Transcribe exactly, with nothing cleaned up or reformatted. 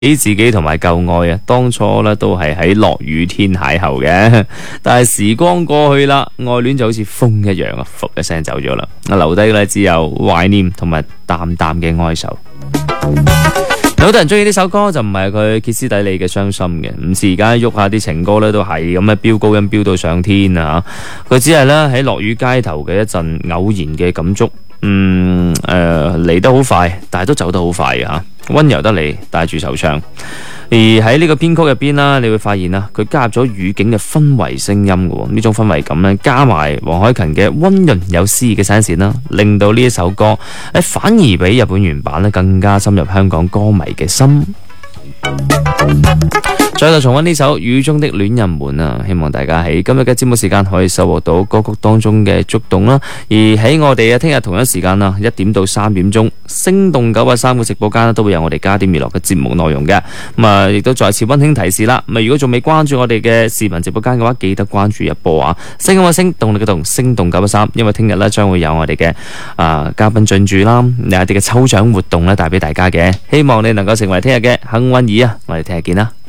自己同埋舊愛啊，當初咧都係喺落雨天邂逅嘅，但係時光過去啦，愛戀就好似風一樣啊，噗一聲走咗啦，留低咧只有懷念同埋淡淡嘅哀愁。有好多人中意呢首歌，就唔係佢歇斯底里嘅傷心嘅，唔似而家喐下啲情歌咧，都係咁嘅飆高音飆到上天啊！佢只係咧喺落雨街頭嘅一陣偶然嘅感觸，嗯誒嚟、呃、得好快，但係都走得好快啊！溫柔得嚟，帶住惆悵。而喺呢個編曲入邊啦，你會發現啦，佢加入咗語境嘅氛圍聲音嘅，呢種氛圍感咧，加埋黃凱芹嘅溫潤有詩意嘅聲線啦，令到呢一首歌誒反而比日本原版咧更加深入香港歌迷嘅心。再度重溫呢首《雨中的戀人們》啊，希望大家喺今日嘅節目時間可以收穫到歌曲當中嘅觸動啦。而喺我哋嘅聽日同一時間啊，一點到三點鐘，星動九八三嘅直播間都會有我哋加點娛樂嘅節目內容嘅。咁啊，亦都再次溫馨提示啦。咁啊，如果仲未關注我哋嘅視頻直播間嘅話，記得關注一波啊！聲音嘅聲，動力嘅動，星動九八三。因為聽日咧將會有我哋嘅啊嘉賓進駐啦，有啲嘅抽獎活動咧帶俾大家嘅，希望你能夠成為聽日嘅幸運兒啊！我哋聽日見啦。